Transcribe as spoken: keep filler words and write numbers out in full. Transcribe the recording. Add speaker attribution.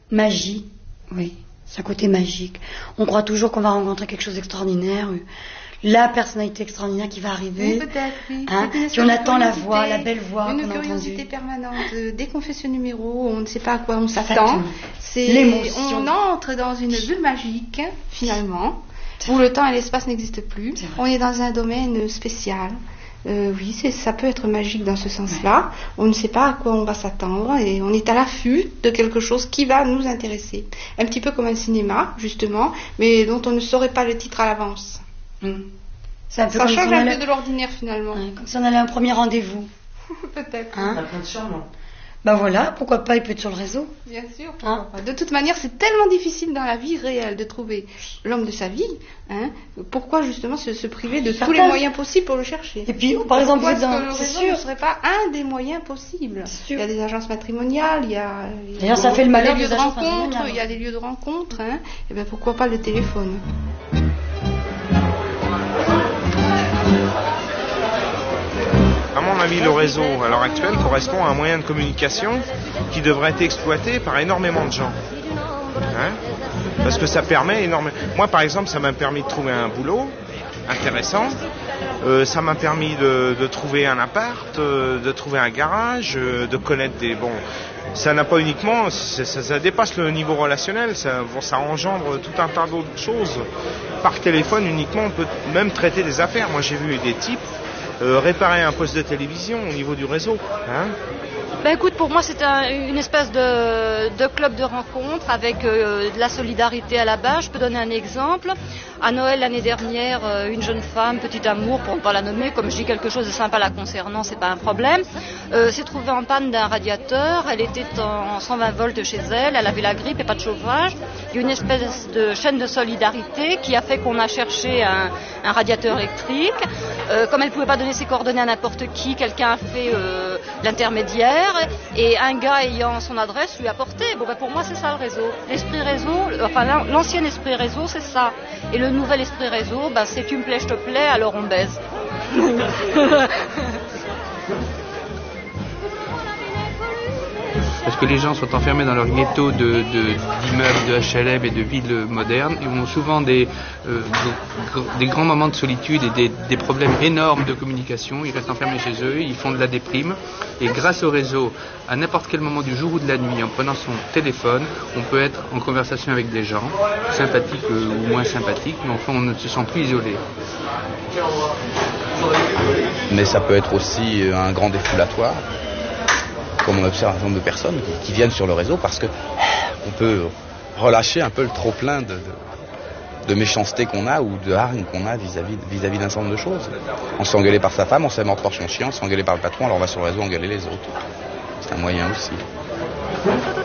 Speaker 1: Magie, oui. C'est un côté magique. On croit toujours qu'on va rencontrer quelque chose d'extraordinaire, la personnalité extraordinaire qui va arriver.
Speaker 2: Oui, peut-être, oui.
Speaker 1: Hein, puis on attend la voix, la belle voix.
Speaker 2: Une
Speaker 1: qu'on
Speaker 2: curiosité
Speaker 1: a
Speaker 2: permanente. Dès qu'on fait ce numéro, on ne sait pas à quoi on s'attend. C'est
Speaker 1: l'émotion.
Speaker 2: On entre dans une bulle magique, finalement, où le temps et l'espace n'existent plus. On est dans un domaine spécial. Euh, oui, c'est, ça peut être magique dans ce sens-là. On ne sait pas à quoi on va s'attendre et on est à l'affût de quelque chose qui va nous intéresser. Un petit peu comme un cinéma, justement, mais dont on ne saurait pas le titre à l'avance.
Speaker 1: Mmh. Ça,
Speaker 2: ça change si un allait... peu de l'ordinaire, finalement.
Speaker 1: Ouais, comme si on allait à un premier rendez-vous.
Speaker 2: Peut-être.
Speaker 1: Hein,
Speaker 3: ça peut être charmant.
Speaker 1: Ben voilà, pourquoi pas, il peut être sur le réseau.
Speaker 2: Bien sûr. Hein, de toute manière, c'est tellement difficile dans la vie réelle de trouver l'homme de sa vie. Hein, pourquoi justement se, se priver de tous les moyens possibles pour le chercher?
Speaker 1: Et puis, par exemple,
Speaker 2: pourquoi
Speaker 1: vous dans...
Speaker 2: est-ce que le réseau ne serait pas un des moyens possibles? Il y a des agences matrimoniales, il y a...
Speaker 1: D'ailleurs, ça fait le malheur
Speaker 2: des lieux
Speaker 1: des
Speaker 2: de
Speaker 1: agences
Speaker 2: rencontre, il y a des lieux de rencontre. Hein, et bien pourquoi pas le téléphone?
Speaker 4: À mon avis, le réseau, à l'heure actuelle, correspond à un moyen de communication qui devrait être exploité par énormément de gens. Hein? Parce que ça permet énormément... Moi, par exemple, ça m'a permis de trouver un boulot intéressant. Euh, ça m'a permis de, de trouver un appart, euh, de trouver un garage, euh, de connaître des... Bon, ça n'a pas uniquement... Ça, ça dépasse le niveau relationnel, ça, bon, ça engendre tout un tas d'autres choses. Par téléphone, uniquement, on peut même traiter des affaires. Moi, j'ai vu des types Euh, réparer un poste de télévision au niveau du réseau. Hein?
Speaker 5: Ben écoute, pour moi c'est un, une espèce de, de club de rencontre avec euh, de la solidarité à la base. Je peux donner un exemple. À Noël l'année dernière, euh, une jeune femme, petit amour pour ne pas la nommer, comme je dis quelque chose de sympa la concernant, c'est pas un problème, euh, s'est trouvée en panne d'un radiateur. Elle était en cent vingt volts chez elle, elle avait la grippe et pas de chauffage. Il y a une espèce de chaîne de solidarité qui a fait qu'on a cherché un, un radiateur électrique. Euh, comme elle ne pouvait pas donner ses coordonnées à n'importe qui, quelqu'un a fait euh, l'intermédiaire et un gars ayant son adresse lui a porté. Bon, ben pour moi, c'est ça le réseau. L'esprit réseau, enfin l'ancien esprit réseau, c'est ça. Et le nouvel esprit réseau, ben, c'est tu me plais, je te plais, alors on baise.
Speaker 6: Parce que les gens sont enfermés dans leur ghetto de, de, d'immeubles, de H L M et de villes modernes. Ils ont souvent des, euh, des grands moments de solitude et des, des problèmes énormes de communication. Ils restent enfermés chez eux, ils font de la déprime. Et grâce au réseau, à n'importe quel moment du jour ou de la nuit, en prenant son téléphone, on peut être en conversation avec des gens, sympathiques euh, ou moins sympathiques, mais enfin on ne se sent plus isolé.
Speaker 7: Mais ça peut être aussi un grand défoulatoire. Comme on observe un certain nombre de personnes qui, qui viennent sur le réseau parce que on peut relâcher un peu le trop-plein de, de, de méchanceté qu'on a ou de hargne qu'on a vis-à-vis, vis-à-vis d'un certain nombre de choses. On se fait engueuler par sa femme, on se fait mordre par son chien, on se fait engueuler par le patron, alors on va sur le réseau engueuler les autres. C'est un moyen aussi.